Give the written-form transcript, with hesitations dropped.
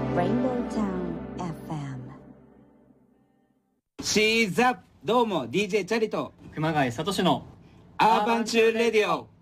Rainbow Town FM。 シーザップ、どうも DJ チャリと熊谷聡のアーバンチューレディオ。